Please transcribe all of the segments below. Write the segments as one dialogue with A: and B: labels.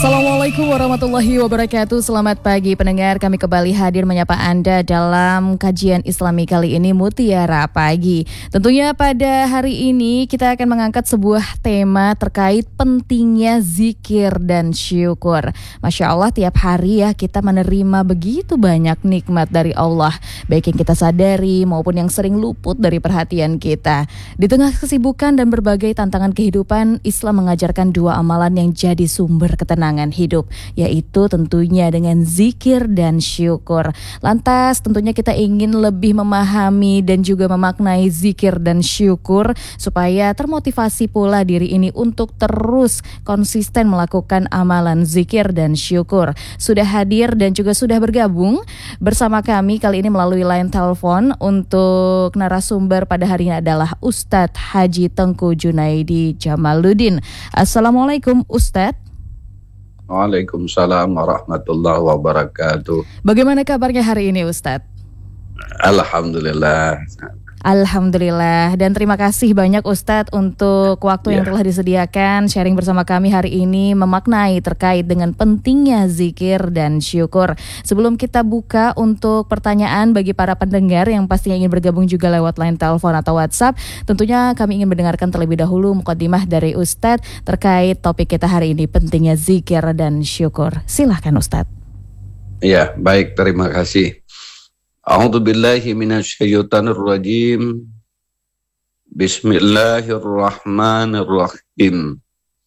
A: Assalamualaikum warahmatullahi wabarakatuh. Selamat pagi pendengar, kami kembali hadir menyapa Anda dalam kajian Islami kali ini, Mutiara Pagi. Tentunya pada hari ini kita akan mengangkat sebuah tema terkait pentingnya zikir dan syukur. Masya Allah, tiap hari ya kita menerima begitu banyak nikmat dari Allah, baik yang kita sadari maupun yang sering luput dari perhatian kita. Di tengah kesibukan dan berbagai tantangan kehidupan, Islam mengajarkan dua amalan yang jadi sumber ketenangan hidup, yaitu tentunya dengan zikir dan syukur. Lantas tentunya kita ingin lebih memahami dan juga memaknai zikir dan syukur supaya termotivasi pula diri ini untuk terus konsisten melakukan amalan zikir dan syukur. Sudah hadir dan juga sudah bergabung bersama kami kali ini melalui line telepon untuk narasumber pada hari ini adalah Ustadz Haji Tengku Junaidi Jamaluddin. Assalamualaikum Ustadz.
B: Waalaikumsalam warahmatullahi wabarakatuh.
A: Bagaimana kabarnya hari ini Ustadz?
B: Alhamdulillah.
A: Alhamdulillah, dan terima kasih banyak Ustadz untuk waktu yang telah disediakan sharing bersama kami hari ini memaknai terkait dengan pentingnya zikir dan syukur. Sebelum kita buka untuk pertanyaan bagi para pendengar yang pastinya ingin bergabung juga lewat line telepon atau WhatsApp, tentunya kami ingin mendengarkan terlebih dahulu mukadimah dari Ustadz terkait topik kita hari ini, pentingnya zikir dan syukur. Silahkan Ustadz.
B: Ya, baik, terima kasih. A'udzu billahi minasyaitonir rajim. Bismillahirrahmanirrahim.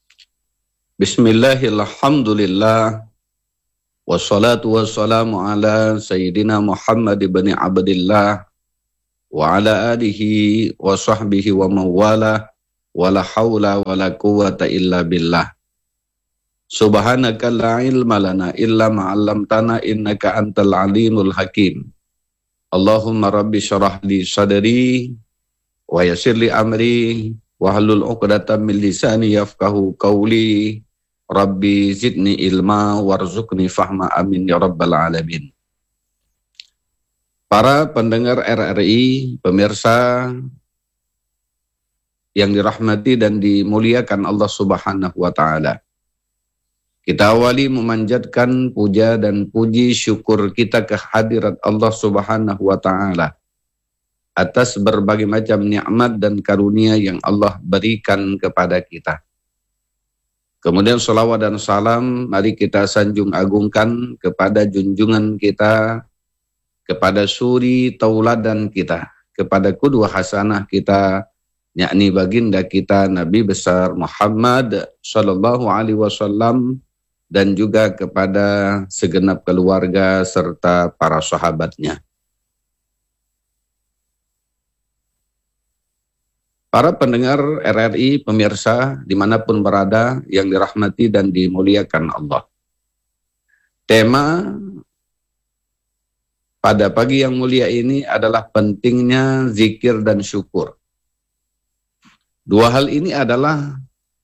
B: Bismillahirrahmanirrahim. Wassalatu wassalamu ala sayyidina Muhammad ibn Abdillah wa ala alihi wa sahbihi wa mawala wa la hawla wa la quwwata illa billah. Subhanaka la ilma lana illa ma 'allamtana innaka antal alimul hakim. Allahumma rabbi syarah li sadri wa yassir li amri wa hlul 'uqdatam min lisani yafqahu qawli. Rabbi zidni ilma warzuqni fahma, amin ya rabbal alamin. Para pendengar RRI, pemirsa yang dirahmati dan dimuliakan Allah Subhanahu wa taala. Kita awali memanjatkan puja dan puji syukur kita kehadirat Allah Subhanahu wa taala atas berbagai macam nikmat dan karunia yang Allah berikan kepada kita. Kemudian salawat dan salam mari kita sanjung agungkan kepada junjungan kita, kepada suri tauladan kita, kepada qudwah hasanah kita, yakni baginda kita Nabi besar Muhammad sallallahu alaihi wasallam, dan juga kepada segenap keluarga serta para sahabatnya. Para pendengar RRI, pemirsa dimanapun berada yang dirahmati dan dimuliakan Allah. Tema pada pagi yang mulia ini adalah pentingnya zikir dan syukur. Dua hal ini adalah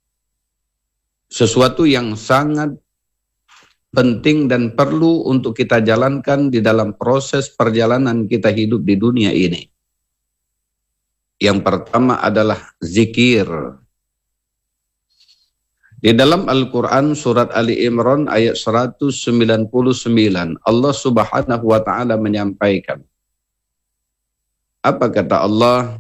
B: sesuatu yang sangat penting dan perlu untuk kita jalankan di dalam proses perjalanan kita hidup di dunia ini. Yang pertama adalah zikir. Di dalam Al-Quran surat Ali Imran ayat 199, Allah Subhanahu wa taala menyampaikan. Apa kata Allah?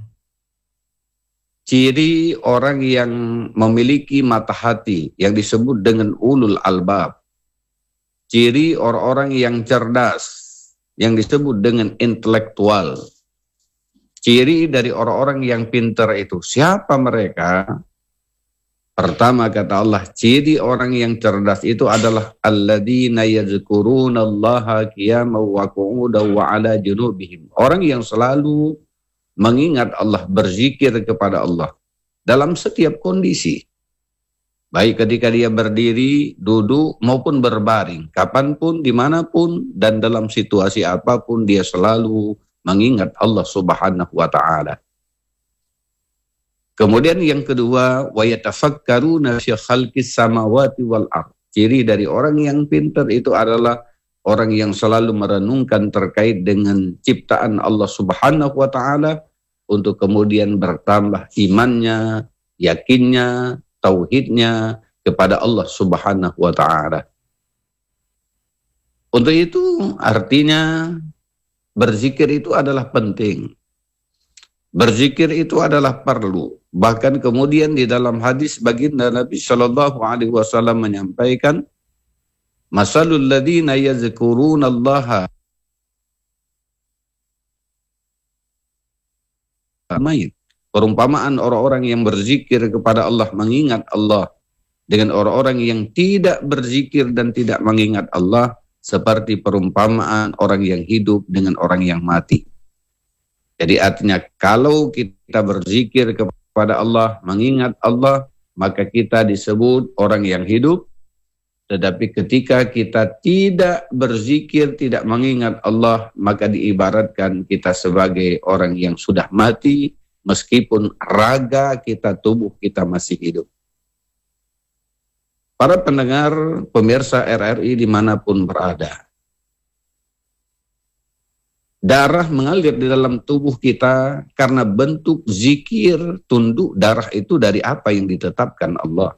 B: Ciri orang yang memiliki mata hati yang disebut dengan ulul albab. Ciri orang-orang yang cerdas yang disebut dengan intelektual. Ciri dari orang-orang yang pintar itu siapa mereka? Pertama kata Allah, ciri orang yang cerdas itu adalah alladzina yadhkurunallaha qiyaman wa qu'udan wa 'ala junubihim. Orang yang selalu mengingat Allah, berzikir kepada Allah dalam setiap kondisi. Baik ketika dia berdiri, duduk, maupun berbaring. Kapanpun, dimanapun, dan dalam situasi apapun dia selalu mengingat Allah Subhanahu wa ta'ala. Kemudian yang kedua, wa yatafakkaruna fi khalqis samawati wal ardh. Ciri dari orang yang pintar itu adalah orang yang selalu merenungkan terkait dengan ciptaan Allah Subhanahu wa ta'ala untuk kemudian bertambah imannya, yakinnya, tauhidnya, kepada Allah Subhanahu wa Ta'ala. Untuk itu artinya berzikir itu adalah penting. Berzikir itu adalah perlu. Bahkan kemudian di dalam hadis baginda Nabi Shallallahu Alaihi Wasallam menyampaikan, masalul ladina yazkuruna Allah main. Perumpamaan orang-orang yang berzikir kepada Allah, mengingat Allah, dengan orang-orang yang tidak berzikir dan tidak mengingat Allah, seperti perumpamaan orang yang hidup dengan orang yang mati. Jadi artinya kalau kita berzikir kepada Allah, mengingat Allah, maka kita disebut orang yang hidup. Tetapi ketika kita tidak berzikir, tidak mengingat Allah, maka diibaratkan kita sebagai orang yang sudah mati, meskipun raga kita, tubuh kita masih hidup. Para pendengar, pemirsa RRI dimanapun berada, darah mengalir di dalam tubuh kita karena bentuk zikir. Tunduk darah itu dari apa yang ditetapkan Allah.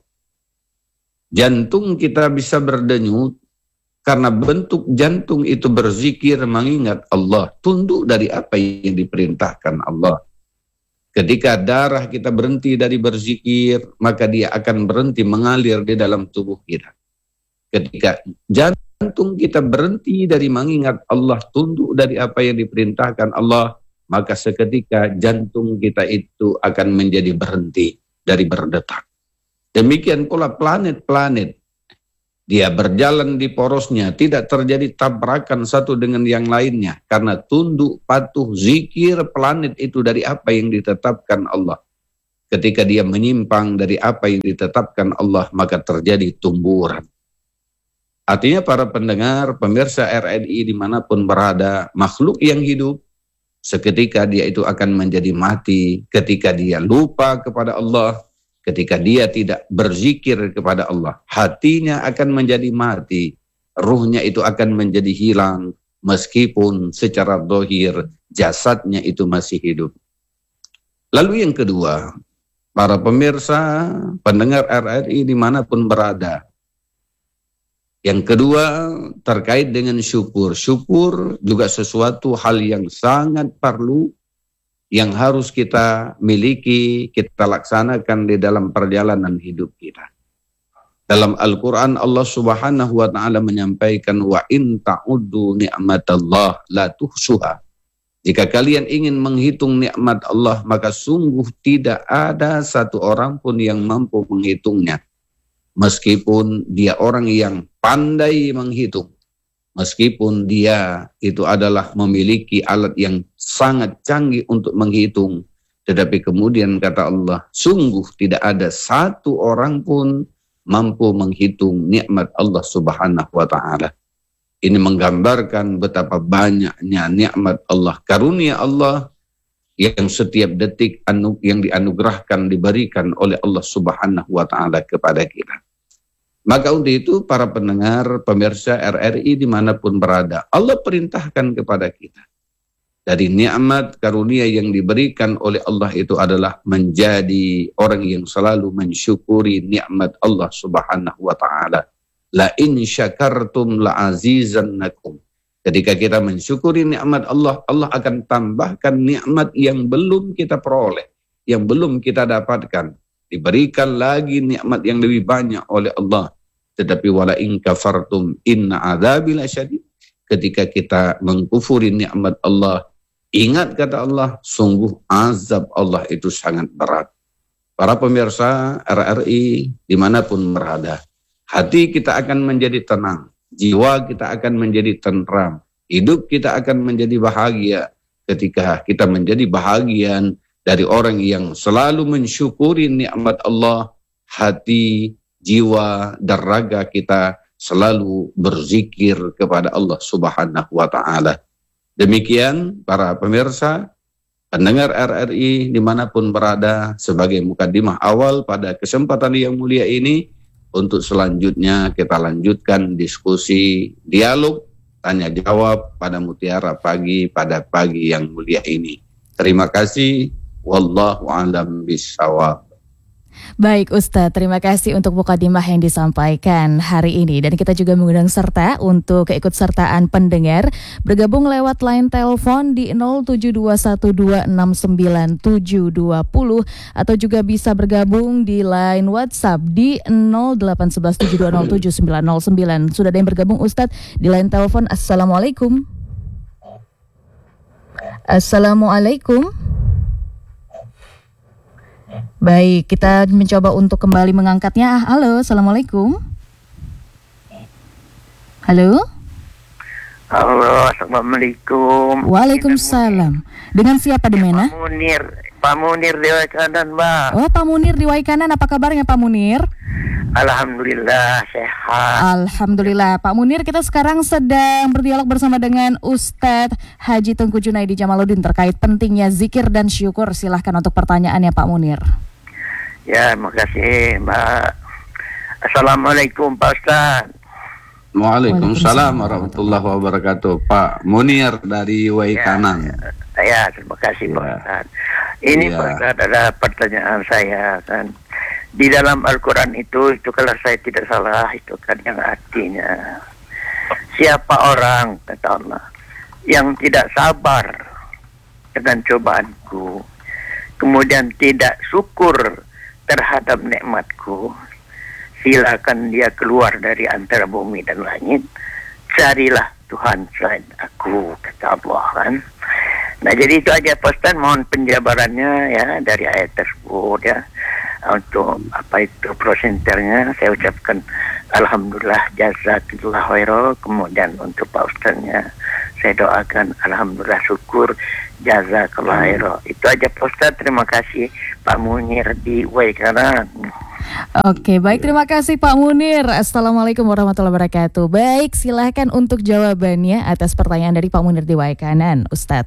B: Jantung kita bisa berdenyut karena bentuk jantung itu berzikir mengingat Allah. Tunduk dari apa yang diperintahkan Allah. Ketika darah kita berhenti dari berzikir, maka dia akan berhenti mengalir di dalam tubuh kita. Ketika jantung kita berhenti dari mengingat Allah, tunduk dari apa yang diperintahkan Allah, maka seketika jantung kita itu akan menjadi berhenti dari berdetak. Demikian pula planet-planet, dia berjalan di porosnya, tidak terjadi tabrakan satu dengan yang lainnya, karena tunduk patuh zikir planet itu dari apa yang ditetapkan Allah. Ketika dia menyimpang dari apa yang ditetapkan Allah, maka terjadi tumburan. Artinya para pendengar, pemirsa RRI dimanapun berada, makhluk yang hidup, seketika dia itu akan menjadi mati, ketika dia lupa kepada Allah, ketika dia tidak berzikir kepada Allah, hatinya akan menjadi mati, ruhnya itu akan menjadi hilang, meskipun secara zahir jasadnya itu masih hidup. Lalu yang kedua, para pemirsa, pendengar RRI dimanapun berada, yang kedua terkait dengan syukur. Syukur juga sesuatu hal yang sangat perlu, yang harus kita miliki, kita laksanakan di dalam perjalanan hidup kita. Dalam Al-Quran Allah Subhanahu wa Ta'ala menyampaikan, wa in ta'uddu ni'matallah la tuhsuha. Jika kalian ingin menghitung nikmat Allah, maka sungguh tidak ada satu orang pun yang mampu menghitungnya. Meskipun dia orang yang pandai menghitung, meskipun dia itu adalah memiliki alat yang sangat canggih untuk menghitung, tetapi kemudian kata Allah, sungguh tidak ada satu orang pun mampu menghitung nikmat Allah Subhanahu wa Ta'ala. Ini menggambarkan betapa banyaknya nikmat Allah, karunia Allah yang setiap detik yang dianugerahkan, diberikan oleh Allah Subhanahu wa Ta'ala kepada kita. Maka untuk itu para pendengar, pemirsa RRI dimanapun berada, Allah perintahkan kepada kita. Dari nikmat karunia yang diberikan oleh Allah itu adalah menjadi orang yang selalu mensyukuri nikmat Allah Subhanahu wa Ta'ala. La in syakartum la azizannakum. Ketika kita mensyukuri nikmat Allah, Allah akan tambahkan nikmat yang belum kita peroleh, yang belum kita dapatkan. Diberikan lagi nikmat yang lebih banyak oleh Allah. Tetapi wala in kafartum inna adzabi lasyadid. Ketika kita mengkufuri nikmat Allah, ingat kata Allah, sungguh azab Allah itu sangat berat. Para pemirsa RRI dimanapun berada, hati kita akan menjadi tenang, jiwa kita akan menjadi tenteram, hidup kita akan menjadi bahagia ketika kita menjadi bahagian dari orang yang selalu mensyukuri nikmat Allah. Hati, jiwa, dan raga kita selalu berzikir kepada Allah Subhanahu wa Ta'ala. Demikian para pemirsa, pendengar RRI dimanapun berada, sebagai mukadimah awal pada kesempatan yang mulia ini, untuk selanjutnya kita lanjutkan diskusi, dialog, tanya jawab pada Mutiara Pagi pada pagi yang mulia ini. Terima kasih. Wallahu a'lam bishawab.
A: Baik Ustadz, terima kasih untuk mukadimah yang disampaikan hari ini. Dan kita juga mengundang serta untuk keikutsertaan pendengar bergabung lewat line telepon di 07112697020 atau juga bisa bergabung di line WhatsApp di 081172079909. Sudah ada yang bergabung Ustadz di line telepon. Assalamualaikum. Assalamualaikum. Baik, kita mencoba untuk kembali mengangkatnya. Halo, Assalamualaikum. Halo.
C: Halo, Assalamualaikum.
A: Waalaikumsalam. Dengan siapa di mana?
C: Pak Munir di Waikanan, Mbak.
A: Oh, Pak Munir di Waikanan. Apa kabarnya Pak Munir?
C: Alhamdulillah sehat.
A: Alhamdulillah. Pak Munir, kita sekarang sedang berdialog bersama dengan Ustadz Haji Tengku Junaidi Jamaluddin terkait pentingnya zikir dan syukur. Silahkan untuk pertanyaannya Pak Munir.
C: Ya, makasih Mbak. Assalamualaikum Pak Ustadz.
B: Waalaikumsalam warahmatullahi wabarakatuh. Pak Munir dari Waikanan.
C: Ya, terima kasih Pak Ustadz. Ini Pak Ustadz, ada pertanyaan saya kan. Di dalam Al-Quran itu kalau saya tidak salah, itu kan yang artinya siapa orang, kata Allah, yang tidak sabar dengan cobaanku, kemudian tidak syukur terhadap nikmatku, silakan dia keluar dari antara bumi dan langit, carilah Tuhan selain aku, kata Allah kan. Nah, jadi itu aja Pak Ustaz, mohon penjabarannya ya dari ayat tersebut ya. Untuk apa itu prosenternya saya ucapkan alhamdulillah jazakallahu khairan. Kemudian untuk Pak Ustaznya saya doakan alhamdulillah syukur jazakallahu khairan. Itu aja Pak Ustaz, terima kasih Pak Munir di Waikanan.
A: Oke, baik, terima kasih Pak Munir. Assalamualaikum warahmatullahi wabarakatuh. Baik, silahkan untuk jawabannya atas pertanyaan dari Pak Munir di Waikanan, Ustadz.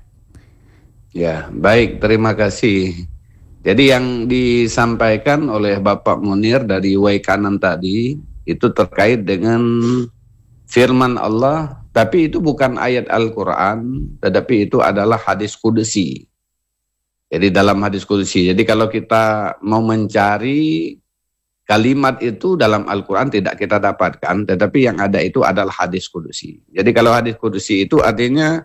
B: Ya, baik, terima kasih. Jadi yang disampaikan oleh Bapak Munir dari Waikanan tadi itu terkait dengan firman Allah, tapi itu bukan ayat Al-Quran, tetapi itu adalah hadis kudusi. Jadi dalam hadis kudusi, jadi kalau kita mau mencari kalimat itu dalam Al-Quran tidak kita dapatkan, tetapi yang ada itu adalah hadis kudusi. Jadi kalau hadis kudusi itu artinya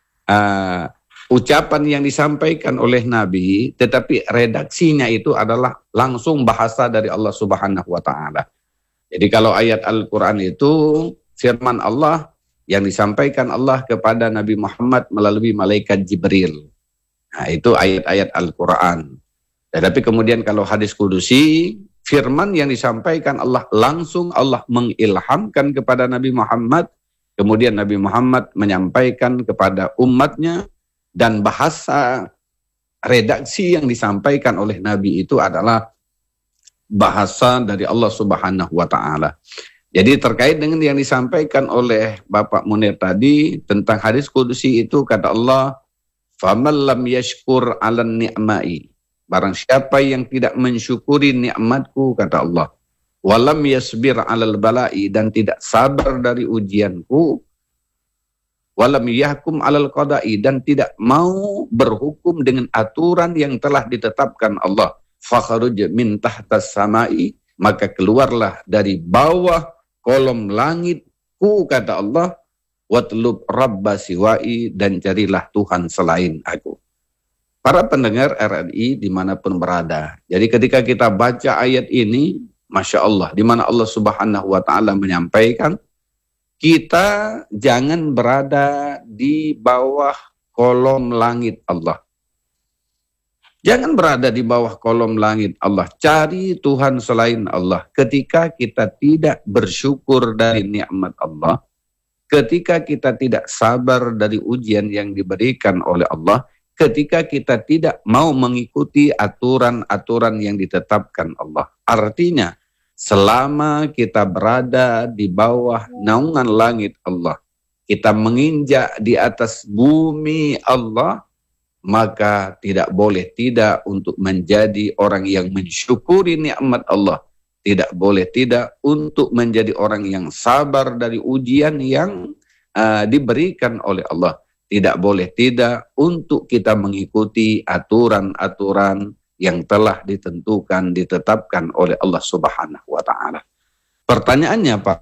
B: ucapan yang disampaikan oleh Nabi, tetapi redaksinya itu adalah langsung bahasa dari Allah Subhanahu wa Ta'ala. Jadi kalau ayat Al-Quran itu firman Allah yang disampaikan Allah kepada Nabi Muhammad melalui malaikat Jibril. Nah, itu ayat-ayat Al-Quran. Tetapi kemudian kalau hadis kudusi, firman yang disampaikan Allah langsung Allah mengilhamkan kepada Nabi Muhammad, kemudian Nabi Muhammad menyampaikan kepada umatnya, dan bahasa redaksi yang disampaikan oleh Nabi itu adalah bahasa dari Allah Subhanahu wa Ta'ala. Jadi terkait dengan yang disampaikan oleh Bapak Munir tadi tentang hadis kudusi itu, kata Allah, "Faman lam yashkur 'alan ni'mai." Barang siapa yang tidak mensyukuri nikmatku, kata Allah, "walam yasbir 'alal bala'i," dan tidak sabar dari ujianku, walam yahkum 'alal qada'i, dan tidak mau berhukum dengan aturan yang telah ditetapkan Allah, fakhruj min tahtas samai, maka keluarlah dari bawah kolom langitku, kata Allah, watlub rabba siwa'i, dan carilah Tuhan selain aku. Para pendengar RRI dimanapun berada, jadi ketika kita baca ayat ini, Masya Allah, di mana Allah Subhanahu wa Ta'ala menyampaikan, kita jangan berada di bawah kolom langit Allah. Jangan berada di bawah kolom langit Allah. Cari Tuhan selain Allah. Ketika kita tidak bersyukur dari nikmat Allah, ketika kita tidak sabar dari ujian yang diberikan oleh Allah, ketika kita tidak mau mengikuti aturan-aturan yang ditetapkan Allah. Artinya, selama kita berada di bawah naungan langit Allah, kita menginjak di atas bumi Allah, maka tidak boleh tidak untuk menjadi orang yang mensyukuri nikmat Allah. Tidak boleh tidak untuk menjadi orang yang sabar dari ujian yang diberikan oleh Allah. Tidak boleh tidak untuk kita mengikuti aturan-aturan yang telah ditetapkan oleh Allah Subhanahu wa Ta'ala. Pertanyaannya, Pak,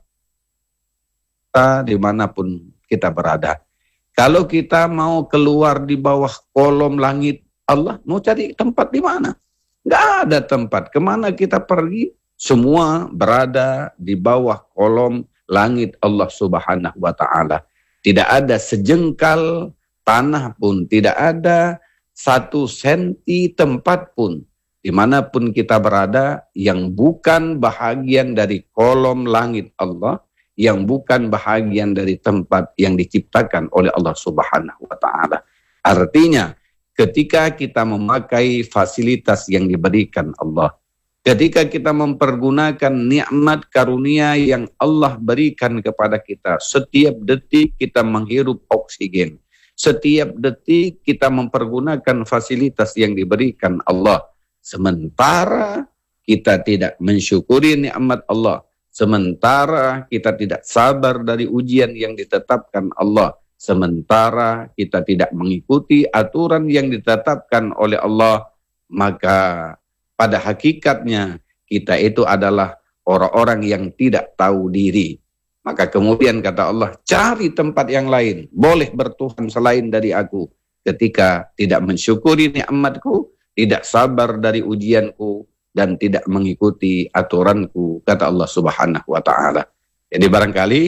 B: dimanapun kita berada, kalau kita mau keluar di bawah kolom langit Allah, mau cari tempat di mana? Nggak ada tempat. Kemana kita pergi? Semua berada di bawah kolom langit Allah Subhanahu wa Ta'ala. Tidak ada sejengkal tanah pun, tidak ada 1 senti tempat pun dimanapun kita berada yang bukan bahagian dari kolom langit Allah, yang bukan bahagian dari tempat yang diciptakan oleh Allah Subhanahu wa Ta'ala. Artinya, ketika kita memakai fasilitas yang diberikan Allah, ketika kita mempergunakan nikmat karunia yang Allah berikan kepada kita, setiap detik kita menghirup oksigen, setiap detik kita mempergunakan fasilitas yang diberikan Allah, sementara kita tidak mensyukuri nikmat Allah, sementara kita tidak sabar dari ujian yang ditetapkan Allah, sementara kita tidak mengikuti aturan yang ditetapkan oleh Allah, maka pada hakikatnya kita itu adalah orang-orang yang tidak tahu diri. Maka kemudian kata Allah, cari tempat yang lain, boleh bertuhan selain dari aku. Ketika tidak mensyukuri nikmatku, tidak sabar dari ujianku, dan tidak mengikuti aturanku, kata Allah Subhanahu wa Ta'ala. Jadi barangkali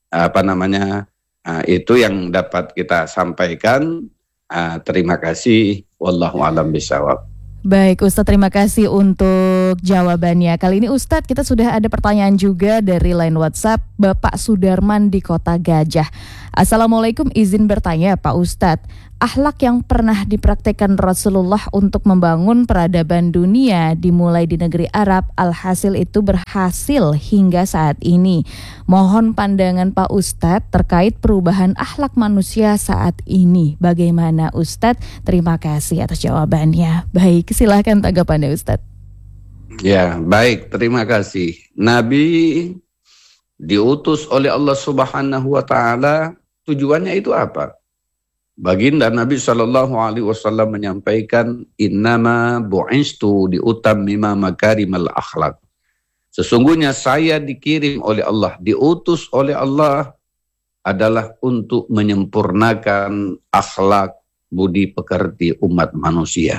B: itu yang dapat kita sampaikan. Terima kasih. Wallahu a'lam bishawab.
A: Baik Ustadz, terima kasih untuk jawabannya. Kali ini Ustadz, kita sudah ada pertanyaan juga dari line WhatsApp Bapak Sudarman di Kota Gajah. Assalamualaikum, izin bertanya Pak Ustadz, akhlak yang pernah dipraktekkan Rasulullah untuk membangun peradaban dunia dimulai di negeri Arab, alhasil itu berhasil hingga saat ini. Mohon pandangan Pak Ustadz terkait perubahan akhlak manusia saat ini. Bagaimana Ustadz? Terima kasih atas jawabannya. Baik, silahkan tanggapannya Ustadz.
B: Ya, baik, terima kasih. Nabi diutus oleh Allah Subhanahu wa Ta'ala, tujuannya itu apa? Baginda Nabi SAW menyampaikan, innama bu'istu liutammima makarimal akhlak. Sesungguhnya saya dikirim oleh Allah, diutus oleh Allah adalah untuk menyempurnakan akhlak budi pekerti umat manusia.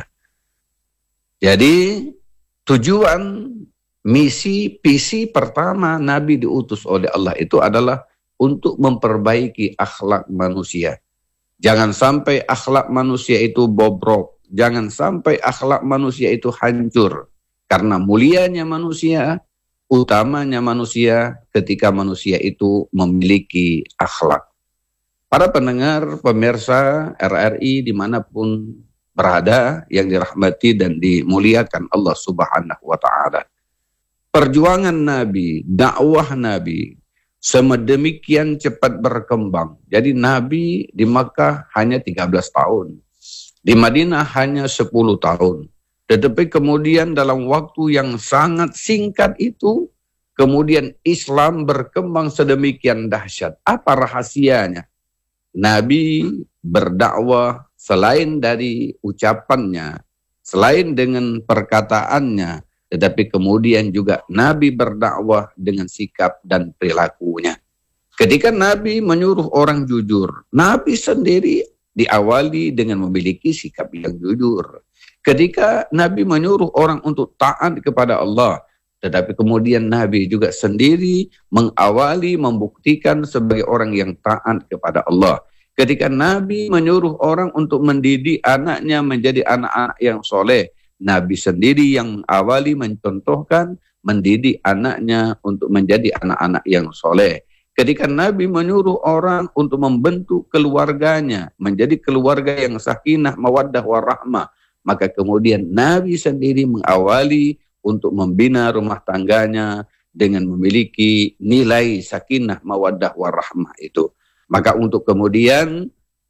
B: Jadi tujuan, misi, visi pertama Nabi diutus oleh Allah itu adalah untuk memperbaiki akhlak manusia. Jangan sampai akhlak manusia itu bobrok. Jangan sampai akhlak manusia itu hancur. Karena mulianya manusia, utamanya manusia ketika manusia itu memiliki akhlak. Para pendengar, pemirsa RRI dimanapun berada yang dirahmati dan dimuliakan Allah Subhanahu wa Ta'ala. Perjuangan Nabi, dakwah Nabi semedemikian cepat berkembang. Jadi Nabi di Makkah hanya 13 tahun. Di Madinah hanya 10 tahun. Tetapi kemudian dalam waktu yang sangat singkat itu, kemudian Islam berkembang sedemikian dahsyat. Apa rahasianya? Nabi berdakwah selain dari ucapannya, selain dengan perkataannya, tetapi kemudian juga Nabi berdakwah dengan sikap dan perilakunya. Ketika Nabi menyuruh orang jujur, Nabi sendiri diawali dengan memiliki sikap yang jujur. Ketika Nabi menyuruh orang untuk taat kepada Allah, tetapi kemudian Nabi juga sendiri mengawali, membuktikan sebagai orang yang taat kepada Allah. Ketika Nabi menyuruh orang untuk mendidik anaknya menjadi anak-anak yang soleh, Nabi sendiri yang awali mencontohkan mendidik anaknya untuk menjadi anak-anak yang soleh. Ketika Nabi menyuruh orang untuk membentuk keluarganya menjadi keluarga yang sakinah, mawaddah, warahmah, maka kemudian Nabi sendiri mengawali untuk membina rumah tangganya dengan memiliki nilai sakinah, mawaddah, warahmah itu. Maka untuk kemudian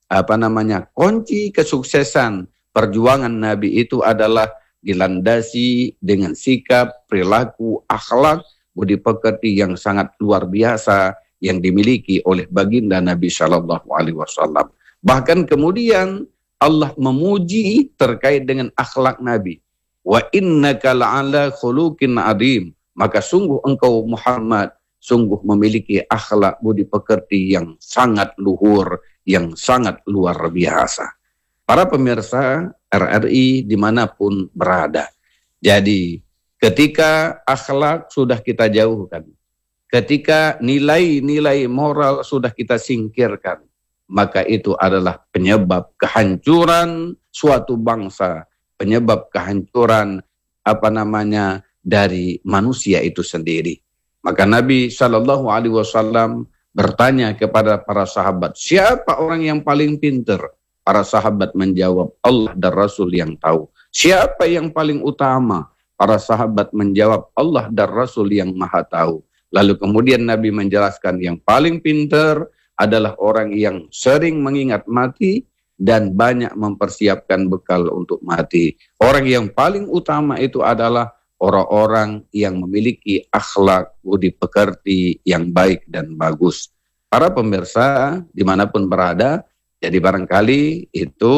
B: kunci kesuksesan perjuangan Nabi itu adalah dilandasi dengan sikap, perilaku, akhlak, budi pekerti yang sangat luar biasa yang dimiliki oleh baginda Nabi Shallallahu Alaihi Wasallam. Bahkan kemudian Allah memuji terkait dengan akhlak Nabi. wa innaka la'ala khuluqin adim. Maka sungguh engkau Muhammad sungguh memiliki akhlak budi pekerti yang sangat luhur, yang sangat luar biasa. Para pemirsa RRI dimanapun berada. Jadi ketika akhlak sudah kita jauhkan, ketika nilai-nilai moral sudah kita singkirkan, maka itu adalah penyebab kehancuran suatu bangsa, penyebab kehancuran dari manusia itu sendiri. Maka Nabi SAW bertanya kepada para sahabat, siapa orang yang paling pintar? Para sahabat menjawab, Allah dan Rasul yang tahu. Siapa yang paling utama? Para sahabat menjawab, Allah dan Rasul yang maha tahu. Lalu kemudian Nabi menjelaskan yang paling pintar adalah orang yang sering mengingat mati dan banyak mempersiapkan bekal untuk mati. Orang yang paling utama itu adalah orang-orang yang memiliki akhlak budi pekerti yang baik dan bagus. Para pemirsa dimanapun berada, jadi barangkali itu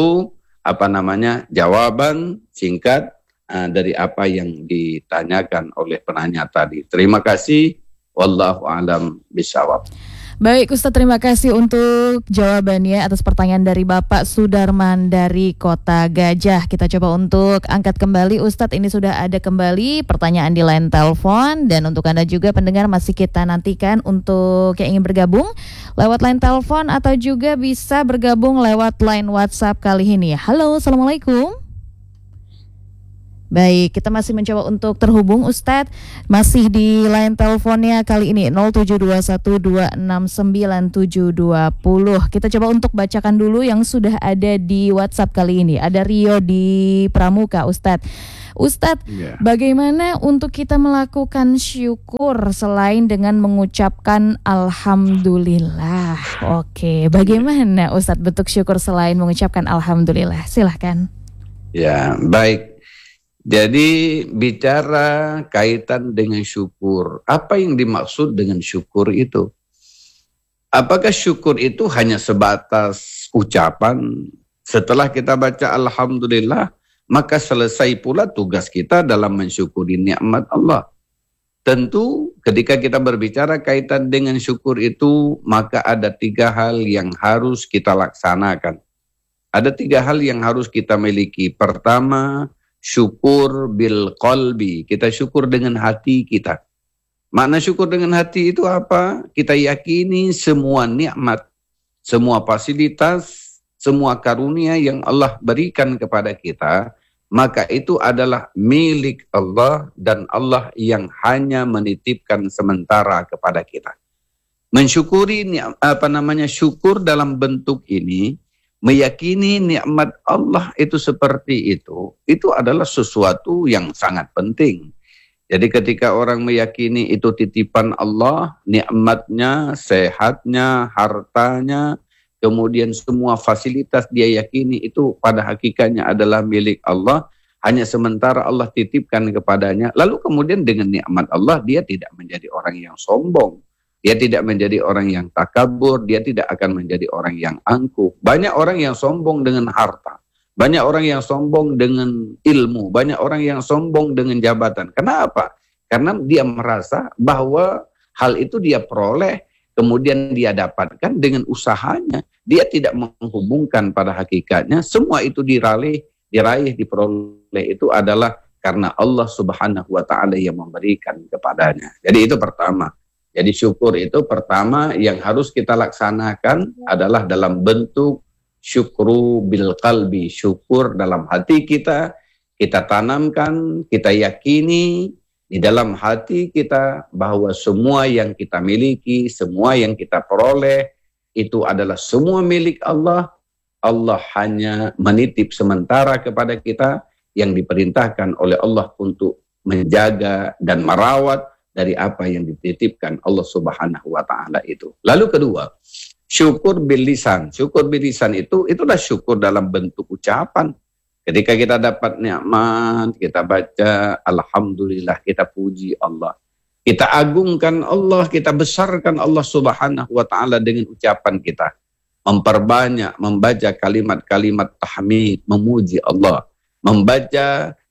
B: jawaban singkat dari apa yang ditanyakan oleh penanya tadi. Terima kasih. Wallahu a'lam bishawab.
A: Baik Ustadz, terima kasih untuk jawabannya atas pertanyaan dari Bapak Sudarman dari Kota Gajah. Kita coba untuk angkat kembali Ustadz, ini sudah ada kembali pertanyaan di line telepon. Dan untuk Anda juga pendengar masih kita nantikan untuk yang ingin bergabung lewat line telepon atau juga bisa bergabung lewat line WhatsApp kali ini. Halo, Assalamualaikum. Baik, kita masih mencoba untuk terhubung Ustadz. Masih di line teleponnya kali ini 07212699720. Kita coba untuk bacakan dulu yang sudah ada di WhatsApp kali ini. Ada Rio di Pramuka Ustadz. Ustadz, bagaimana untuk kita melakukan syukur selain dengan mengucapkan Alhamdulillah? Oke, bagaimana Ustadz bentuk syukur selain mengucapkan Alhamdulillah? Silahkan.
B: Ya, baik. Jadi bicara kaitan dengan syukur, apa yang dimaksud dengan syukur itu? Apakah syukur itu hanya sebatas ucapan? Setelah kita baca Alhamdulillah, maka selesai pula tugas kita dalam mensyukuri nikmat Allah. Tentu ketika kita berbicara kaitan dengan syukur itu, maka ada 3 hal yang harus kita laksanakan. Ada 3 hal yang harus kita miliki. Pertama, syukur bil qalbi, kita syukur dengan hati kita. Makna syukur dengan hati itu apa? Kita yakini semua nikmat, semua fasilitas, semua karunia yang Allah berikan kepada kita, maka itu adalah milik Allah dan Allah yang hanya menitipkan sementara kepada kita. Mensyukuri syukur dalam bentuk ini, meyakini nikmat Allah itu seperti itu adalah sesuatu yang sangat penting. Jadi ketika orang meyakini itu titipan Allah, nikmatnya, sehatnya, hartanya, kemudian semua fasilitas dia yakini itu pada hakikatnya adalah milik Allah, hanya sementara Allah titipkan kepadanya. Lalu kemudian dengan nikmat Allah dia tidak menjadi orang yang sombong. Dia tidak menjadi orang yang takabur, dia tidak akan menjadi orang yang angkuh. Banyak orang yang sombong dengan harta, banyak orang yang sombong dengan ilmu, banyak orang yang sombong dengan jabatan. Kenapa? Karena dia merasa bahwa hal itu dia peroleh, kemudian dia dapatkan dengan usahanya. Dia tidak menghubungkan pada hakikatnya, semua itu diraih, diperoleh itu adalah karena Allah Subhanahu wa Ta'ala yang memberikan kepadanya. Jadi itu pertama. Jadi syukur itu pertama yang harus kita laksanakan adalah dalam bentuk syukru bil qalbi, syukur dalam hati kita tanamkan, kita yakini di dalam hati kita bahwa semua yang kita miliki, semua yang kita peroleh itu adalah semua milik Allah. Allah hanya menitip sementara kepada kita yang diperintahkan oleh Allah untuk menjaga dan merawat dari apa yang dititipkan Allah Subhanahu wa Ta'ala itu. Lalu kedua, syukur bil lisan. Syukur bil lisan itulah syukur dalam bentuk ucapan. Ketika kita dapat nikmat, kita baca Alhamdulillah, kita puji Allah. Kita agungkan Allah, kita besarkan Allah Subhanahu wa Ta'ala dengan ucapan kita. Memperbanyak, membaca kalimat-kalimat tahmid, memuji Allah. Membaca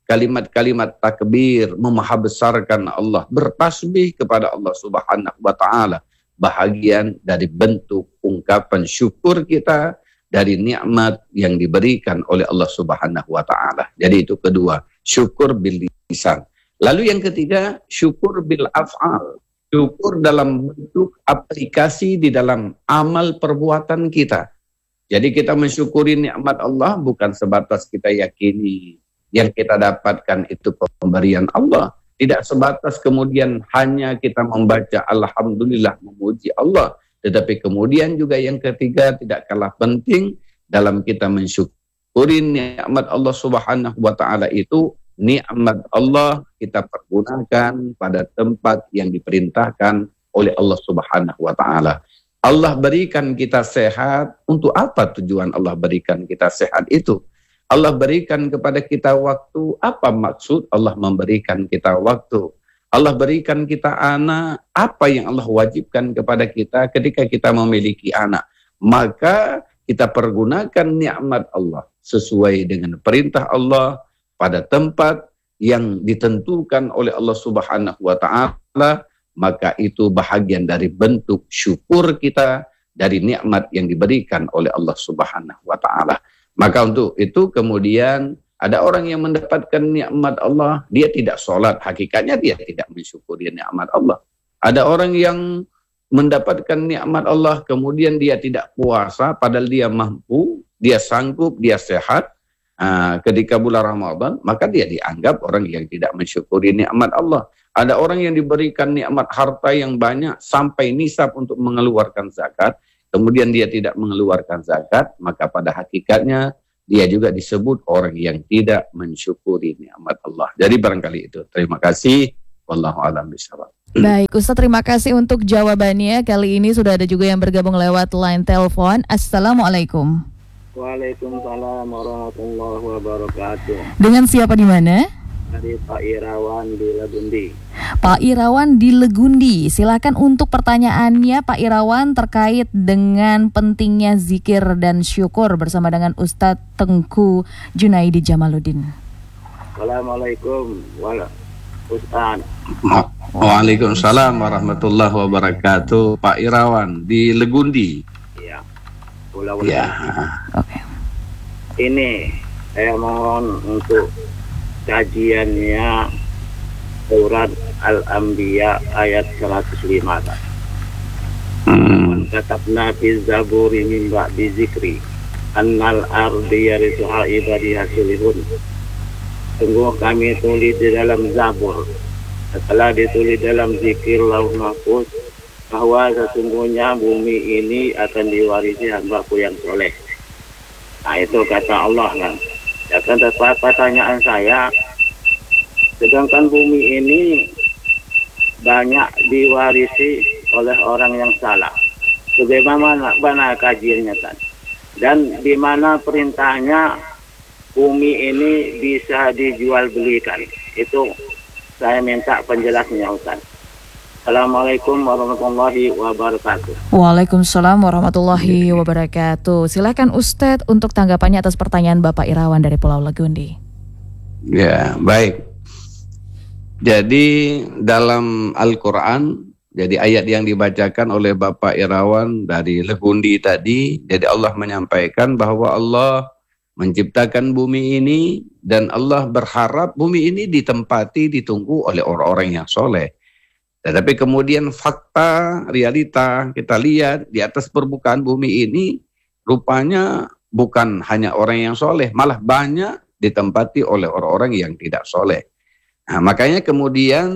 B: kalimat-kalimat takbir, memahabesarkan Allah, bertasbih kepada Allah Subhanahu wa taala, bahagian dari bentuk ungkapan syukur kita dari nikmat yang diberikan oleh Allah Subhanahu wa taala. Jadi itu kedua, syukur bil lisan. Lalu yang ketiga, syukur bil af'al. Syukur dalam bentuk aplikasi di dalam amal perbuatan kita. Jadi kita mensyukuri nikmat Allah bukan sebatas kita yakini yang kita dapatkan itu pemberian Allah. Tidak sebatas kemudian hanya kita membaca alhamdulillah memuji Allah. Tetapi kemudian juga yang ketiga tidak kalah penting dalam kita mensyukuri nikmat Allah Subhanahu wa taala itu, nikmat Allah kita pergunakan pada tempat yang diperintahkan oleh Allah Subhanahu wa taala. Allah berikan kita sehat, untuk apa tujuan Allah berikan kita sehat itu? Allah berikan kepada kita waktu, apa maksud Allah memberikan kita waktu? Allah berikan kita anak, apa yang Allah wajibkan kepada kita ketika kita memiliki anak? Maka kita pergunakan nikmat Allah sesuai dengan perintah Allah pada tempat yang ditentukan oleh Allah Subhanahu wa taala, maka itu bahagian dari bentuk syukur kita dari nikmat yang diberikan oleh Allah Subhanahu wa taala. Maka untuk itu kemudian ada orang yang mendapatkan nikmat Allah, dia tidak sholat, hakikatnya dia tidak mensyukuri nikmat Allah. Ada orang yang mendapatkan nikmat Allah, kemudian dia tidak puasa, padahal dia mampu, dia sanggup, dia sehat. Ketika bulan Ramadan, maka dia dianggap orang yang tidak mensyukuri nikmat Allah. Ada orang yang diberikan nikmat harta yang banyak sampai nisab untuk mengeluarkan zakat, kemudian dia tidak mengeluarkan zakat, maka pada hakikatnya dia juga disebut orang yang tidak mensyukuri nikmat Allah. Jadi barangkali itu. Terima kasih. Wallahu a'lam bishawab.
A: Baik, Ustaz, terima kasih untuk jawabannya. Kali ini sudah ada juga yang bergabung lewat line telepon. Assalamualaikum.
D: Waalaikumsalam warahmatullahi wabarakatuh.
A: Dengan siapa di mana?
D: Dari Pak Irawan di Legundi.
A: Pak Irawan di Legundi, silakan untuk pertanyaannya Pak Irawan terkait dengan pentingnya zikir dan syukur bersama dengan Ustadz Tengku Junaidi Jamaluddin.
D: Assalamualaikum Ustaz.
B: Waalaikumsalam warahmatullahi wabarakatuh. Pak Irawan di Legundi.
D: Iya. Pulau
B: ya.
A: Oke.
D: Ini saya mohon untuk kajiannya surat Al-Anbiya ayat 105. Katabna fi zaburi min ba'di zikri annal ardi yarithuha ibadi hasilihun. Sungguh kami tulis di dalam Zabur, setelah ditulis dalam zikir lauh mahfuz, bahwa sesungguhnya bumi ini akan diwarisi hamba-Ku yang soleh. Nah itu kata Allah kan. Ya kan, pertanyaan saya, sedangkan bumi ini banyak diwarisi oleh orang yang salah. Bagaimana kajiannya kan? Dan di mana perintahnya bumi ini bisa dijual belikan? Itu saya minta penjelasannya Ustaz. Assalamualaikum warahmatullahi wabarakatuh.
A: Waalaikumsalam warahmatullahi wabarakatuh. Silakan Ustadz untuk tanggapannya atas pertanyaan Bapak Irawan dari Pulau Legundi.
B: Ya, baik. Jadi dalam Al-Quran, jadi ayat yang dibacakan oleh Bapak Irawan dari Legundi tadi, jadi Allah menyampaikan bahwa Allah menciptakan bumi ini dan Allah berharap bumi ini ditempati, ditunggu oleh orang-orang yang soleh. Tetapi kemudian fakta, realita kita lihat di atas permukaan bumi ini rupanya bukan hanya orang yang soleh, malah banyak ditempati oleh orang-orang yang tidak soleh. Nah, makanya kemudian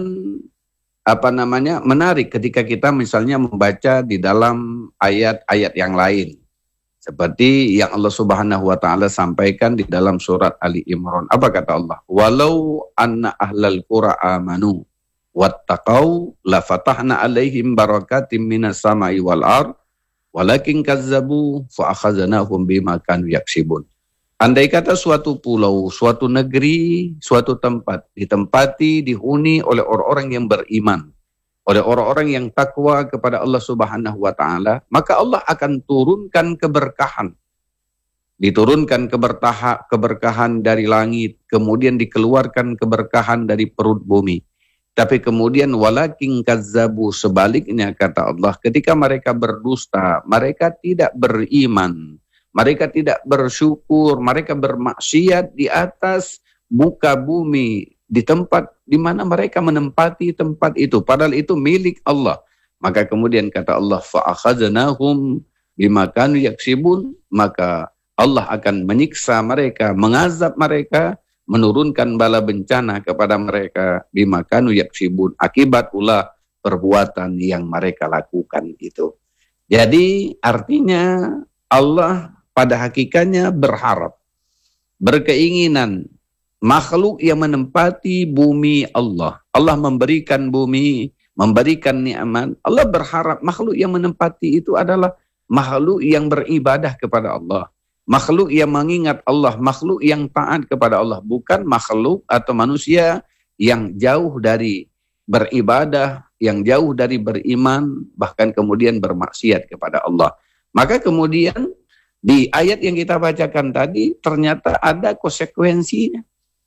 B: menarik ketika kita misalnya membaca di dalam ayat-ayat yang lain. Seperti yang Allah Subhanahu wa taala sampaikan di dalam surat Ali Imran. Apa kata Allah? Walau anna ahlal qura amanu wattaqau la fatahna alaihim barakatim minas samai wal ard walakin kazzabu fa akhadnahum bima kanu yaksibun. Andai kata suatu pulau, suatu negeri, suatu tempat ditempati, dihuni oleh orang-orang yang beriman, oleh orang-orang yang takwa kepada Allah Subhanahu wa taala, maka Allah akan turunkan keberkahan diturunkan keberkahan dari langit, kemudian dikeluarkan keberkahan dari perut bumi. Tapi kemudian walakin kazzabu, sebaliknya kata Allah, ketika mereka berdusta, mereka tidak beriman, mereka tidak bersyukur, mereka bermaksiat di atas muka bumi, di tempat di mana mereka menempati tempat itu, padahal itu milik Allah. Maka kemudian kata Allah, fa'akhadnahum bima kanu yaksibun, maka Allah akan menyiksa mereka, mengazab mereka, menurunkan bala bencana kepada mereka bima kanu yaksibun, akibat ulah perbuatan yang mereka lakukan itu. Jadi artinya Allah pada hakikatnya berharap, berkeinginan makhluk yang menempati bumi Allah. Allah memberikan bumi, memberikan nikmat. Allah berharap makhluk yang menempati itu adalah makhluk yang beribadah kepada Allah, makhluk yang mengingat Allah, makhluk yang taat kepada Allah, bukan makhluk atau manusia yang jauh dari beribadah, yang jauh dari beriman, bahkan kemudian bermaksiat kepada Allah. Maka kemudian di ayat yang kita bacakan tadi ternyata ada konsekuensinya.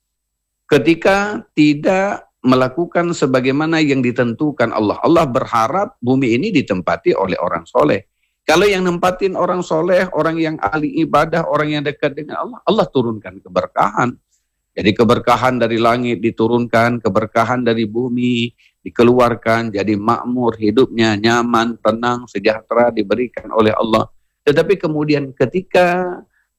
B: Ketika tidak melakukan sebagaimana yang ditentukan Allah. Allah berharap bumi ini ditempati oleh orang soleh. Kalau yang nempatin orang soleh, orang yang ahli ibadah, orang yang dekat dengan Allah, Allah turunkan keberkahan. Jadi keberkahan dari langit diturunkan, keberkahan dari bumi dikeluarkan, jadi makmur hidupnya, nyaman, tenang, sejahtera diberikan oleh Allah. Tetapi kemudian ketika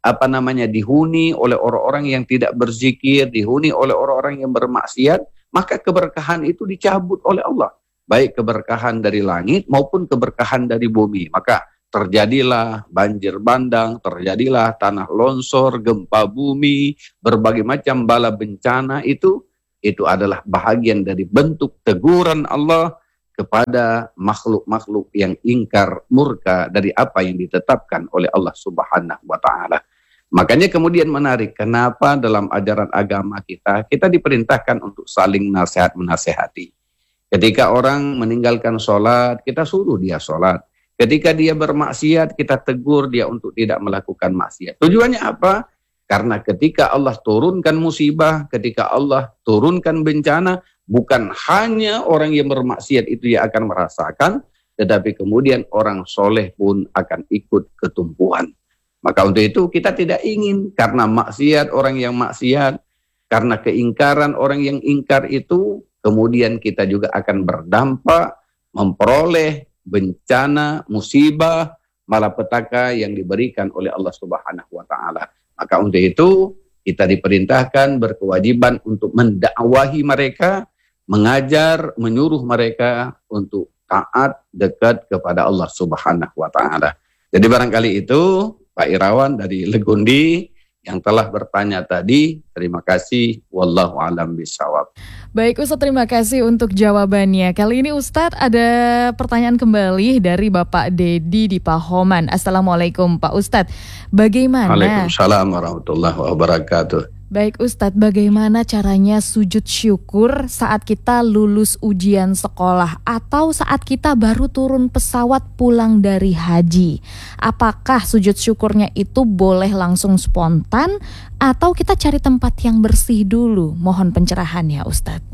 B: dihuni oleh orang-orang yang tidak berzikir, dihuni oleh orang-orang yang bermaksiat, maka keberkahan itu dicabut oleh Allah. Baik keberkahan dari langit maupun keberkahan dari bumi. Maka terjadilah banjir bandang, terjadilah tanah longsor, gempa bumi, berbagai macam bala bencana itu adalah bahagian dari bentuk teguran Allah kepada makhluk-makhluk yang ingkar murka dari apa yang ditetapkan oleh Allah Subhanahu wa taala. Makanya kemudian menarik, kenapa dalam ajaran agama kita diperintahkan untuk saling menasehati. Ketika orang meninggalkan sholat, kita suruh dia sholat. Ketika dia bermaksiat, kita tegur dia untuk tidak melakukan maksiat. Tujuannya apa? Karena ketika Allah turunkan musibah, ketika Allah turunkan bencana, bukan hanya orang yang bermaksiat itu yang akan merasakan, tetapi kemudian orang soleh pun akan ikut ketumpuan. Maka untuk itu kita tidak ingin, karena maksiat orang yang maksiat, karena keingkaran orang yang ingkar itu, kemudian kita juga akan berdampak memperoleh bencana, musibah, malapetaka yang diberikan oleh Allah Subhanahu wa taala. Maka untuk itu kita diperintahkan, berkewajiban untuk mendakwahi mereka, mengajar, menyuruh mereka untuk taat, dekat kepada Allah Subhanahu wa taala. Jadi barangkali itu Pak Irawan dari Legundi yang telah bertanya tadi, terima kasih. Wallahu a'lam bishawab.
A: Baik Ustadz, terima kasih untuk jawabannya. Kali ini Ustadz ada pertanyaan kembali dari Bapak Dedi di Pahoman. Assalamualaikum Pak Ustadz. Bagaimana?
B: Waalaikumsalam warahmatullahi wabarakatuh.
A: Baik Ustadz, bagaimana caranya sujud syukur saat kita lulus ujian sekolah atau saat kita baru turun pesawat pulang dari haji? Apakah sujud syukurnya itu boleh langsung spontan atau kita cari tempat yang bersih dulu? Mohon pencerahannya Ustadz.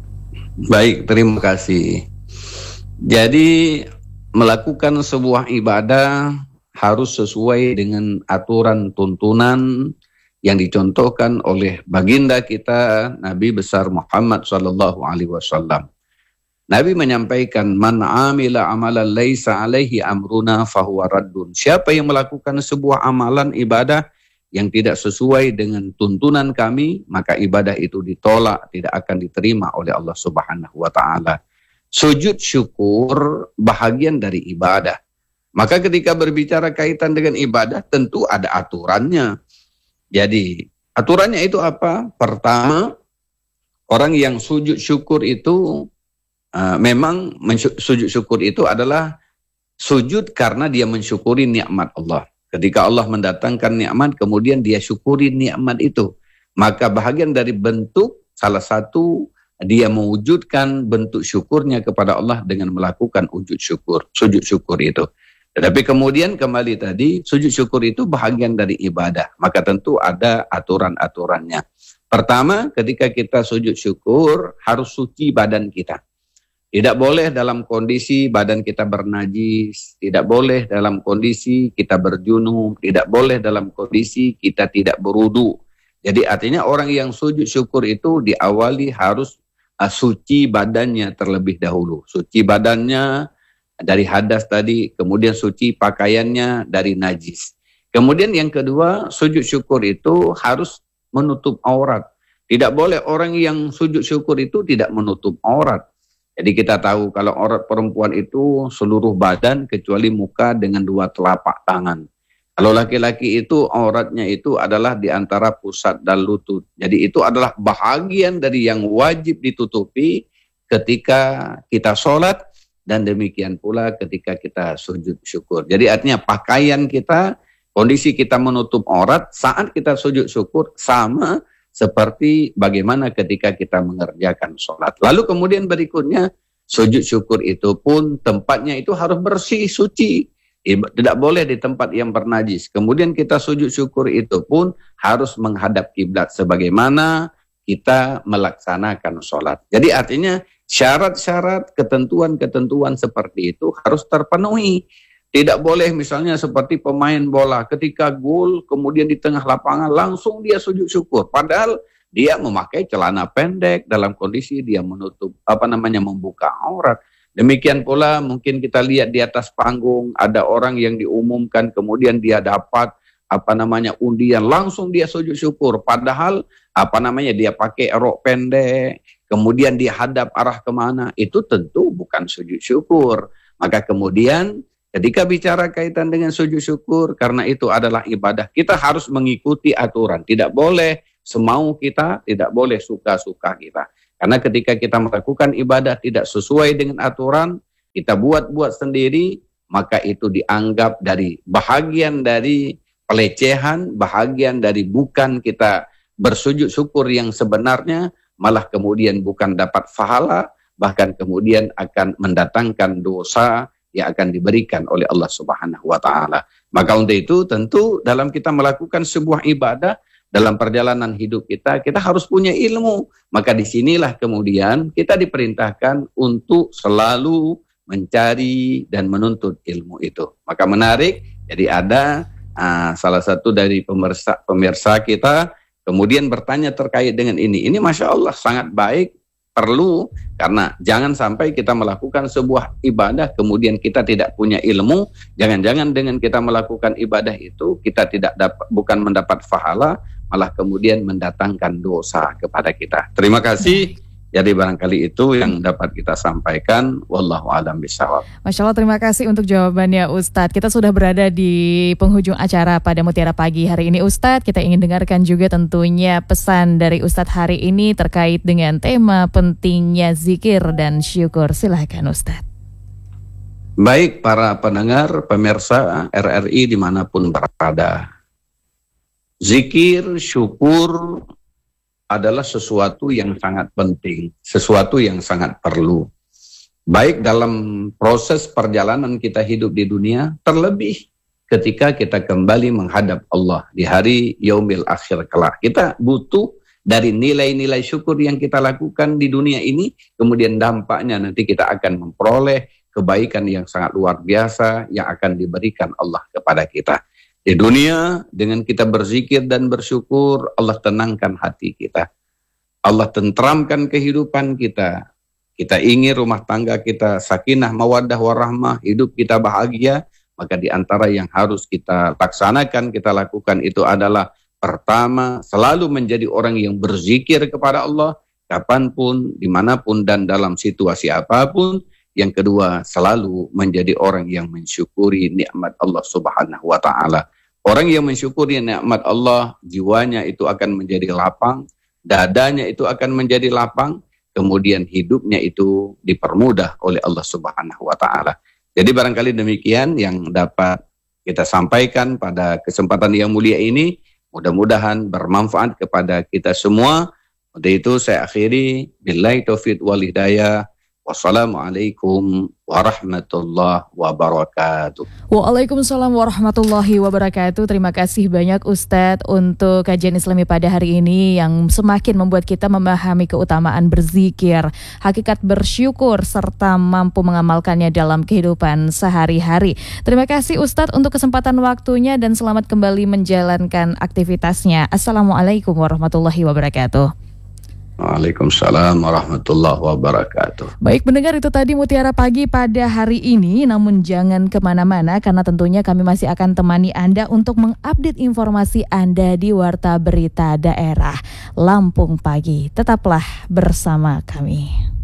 B: Baik, terima kasih. Jadi melakukan sebuah ibadah harus sesuai dengan aturan tuntunan yang dicontohkan oleh baginda kita Nabi besar Muhammad sallallahu alaihi wasallam. Nabi menyampaikan, man amila amalan laisa alaihi amruna fahuwa raddun. Siapa yang melakukan sebuah amalan ibadah yang tidak sesuai dengan tuntunan kami, maka ibadah itu ditolak, tidak akan diterima oleh Allah Subhanahu wa taala. Sujud syukur bahagian dari ibadah. Maka ketika berbicara kaitan dengan ibadah tentu ada aturannya. Jadi aturannya itu apa? Pertama, orang yang sujud syukur itu memang sujud syukur itu adalah sujud karena dia mensyukuri nikmat Allah. Ketika Allah mendatangkan nikmat, kemudian dia syukuri nikmat itu. Maka bahagian dari bentuk, salah satu dia mewujudkan bentuk syukurnya kepada Allah dengan melakukan sujud syukur itu. Tetapi kemudian kembali tadi, sujud syukur itu bahagian dari ibadah. Maka tentu ada aturan-aturannya. Pertama, ketika kita sujud syukur, harus suci badan kita. Tidak boleh dalam kondisi badan kita bernajis, tidak boleh dalam kondisi kita berjunub, tidak boleh dalam kondisi kita tidak berwudu. Jadi artinya orang yang sujud syukur itu diawali harus suci badannya terlebih dahulu. Suci badannya dari hadas tadi, kemudian suci pakaiannya dari najis. Kemudian yang kedua, sujud syukur itu harus menutup aurat. Tidak boleh orang yang sujud syukur itu tidak menutup aurat. Jadi kita tahu kalau aurat perempuan itu seluruh badan kecuali muka dengan 2 telapak tangan. Kalau laki-laki itu auratnya itu adalah di antara pusat dan lutut. Jadi itu adalah bahagian dari yang wajib ditutupi ketika kita sholat. Dan demikian pula ketika kita sujud syukur. Jadi artinya pakaian kita, kondisi kita menutup aurat saat kita sujud syukur sama seperti bagaimana ketika kita mengerjakan sholat. Lalu kemudian berikutnya, sujud syukur itu pun tempatnya itu harus bersih, suci. Tidak boleh di tempat yang bernajis. Kemudian kita sujud syukur itu pun harus menghadap kiblat sebagaimana kita melaksanakan sholat. Jadi artinya syarat-syarat, ketentuan-ketentuan seperti itu harus terpenuhi. Tidak boleh misalnya seperti pemain bola, ketika gol kemudian di tengah lapangan langsung dia sujud syukur. Padahal dia memakai celana pendek dalam kondisi dia menutup, membuka aurat. Demikian pula mungkin kita lihat di atas panggung ada orang yang diumumkan kemudian dia dapat undian, langsung dia sujud syukur. Padahal dia pakai rok pendek, kemudian dia hadap arah kemana, itu tentu bukan sujud syukur. Maka kemudian ketika bicara kaitan dengan sujud syukur, karena itu adalah ibadah, kita harus mengikuti aturan. Tidak boleh semau kita, tidak boleh suka-suka kita. Karena ketika kita melakukan ibadah tidak sesuai dengan aturan, kita buat-buat sendiri, maka itu dianggap dari bahagian dari pelecehan, bahagian dari bukan kita bersujud syukur yang sebenarnya, malah kemudian bukan dapat pahala, bahkan kemudian akan mendatangkan dosa yang akan diberikan oleh Allah Subhanahu wa Ta'ala. Maka untuk itu tentu dalam kita melakukan sebuah ibadah, dalam perjalanan hidup kita harus punya ilmu. Maka disinilah kemudian kita diperintahkan untuk selalu mencari dan menuntut ilmu itu. Maka menarik, jadi ada salah satu dari pemirsa kita kemudian bertanya terkait dengan ini. Ini Masya Allah sangat baik, perlu, karena jangan sampai kita melakukan sebuah ibadah kemudian kita tidak punya ilmu. Jangan-jangan dengan kita melakukan ibadah itu kita bukan mendapat pahala, malah kemudian mendatangkan dosa kepada kita. Terima kasih. Jadi barangkali itu yang dapat kita sampaikan. Wallahu a'lam bishawab.
A: Masya Allah, terima kasih untuk jawabannya Ustadz. Kita sudah berada di penghujung acara pada Mutiara Pagi hari ini Ustadz. Kita ingin dengarkan juga tentunya pesan dari Ustadz hari ini terkait dengan tema pentingnya zikir dan syukur. Silahkan Ustadz.
B: Baik para pendengar, pemirsa RRI dimanapun berada. Zikir, syukur adalah sesuatu yang sangat penting, sesuatu yang sangat perlu. Baik dalam proses perjalanan kita hidup di dunia, terlebih ketika kita kembali menghadap Allah di hari yaumil akhir kelak. Kita butuh dari nilai-nilai syukur yang kita lakukan di dunia ini, kemudian dampaknya nanti kita akan memperoleh kebaikan yang sangat luar biasa yang akan diberikan Allah kepada kita. Di dunia, dengan kita berzikir dan bersyukur, Allah tenangkan hati kita. Allah tentramkan kehidupan kita. Kita ingin rumah tangga kita sakinah, mawaddah, warahmah, hidup kita bahagia. Maka di antara yang harus kita laksanakan, kita lakukan itu adalah pertama, selalu menjadi orang yang berzikir kepada Allah, kapanpun, dimanapun, dan dalam situasi apapun. Yang kedua, selalu menjadi orang yang mensyukuri nikmat Allah Subhanahu wa Ta'ala. Orang yang mensyukuri nikmat Allah, jiwanya itu akan menjadi lapang, dadanya itu akan menjadi lapang, kemudian hidupnya itu dipermudah oleh Allah Subhanahu wa Ta'ala. Jadi barangkali demikian yang dapat kita sampaikan pada kesempatan yang mulia ini. Mudah-mudahan bermanfaat kepada kita semua. Untuk itu saya akhiri, billahi taufiq wal hidayah. Wassalamualaikum warahmatullahi wabarakatuh.
A: Waalaikumsalam warahmatullahi wabarakatuh. Terima kasih banyak Ustadz untuk kajian Islami pada hari ini yang semakin membuat kita memahami keutamaan berzikir, hakikat bersyukur, serta mampu mengamalkannya dalam kehidupan sehari-hari. Terima kasih Ustadz untuk kesempatan waktunya dan selamat kembali menjalankan aktivitasnya. Assalamualaikum warahmatullahi wabarakatuh.
B: Waalaikumsalam warahmatullahi wabarakatuh.
A: Baik pendengar, itu tadi Mutiara Pagi pada hari ini. Namun jangan kemana-mana karena tentunya kami masih akan temani Anda untuk mengupdate informasi Anda di Warta Berita Daerah Lampung Pagi. Tetaplah bersama kami.